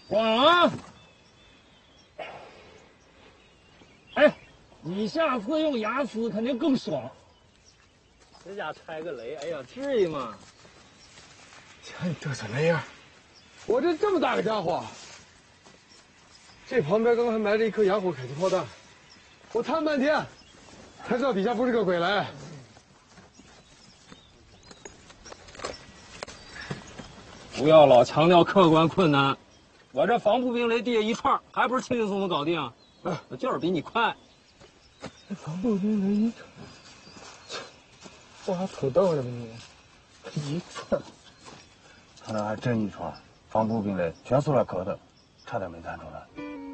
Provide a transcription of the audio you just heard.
咣！哎，你下次用牙丝肯定更爽。这家拆个雷，哎呀，至于吗？ 瞧你嘚瑟那样，我这么大个家伙，这旁边刚还埋着一颗洋火迫击炮弹，我探半天，才知道底下不是个鬼雷。 不要老强调客观困难，我这防步兵雷地下一串，还不是轻轻松松搞定？我就是比你快。 这防步兵雷一串，挖土豆了吧你？一串， 他那还真一串，防步兵雷全塑料壳的，差点没弹出来。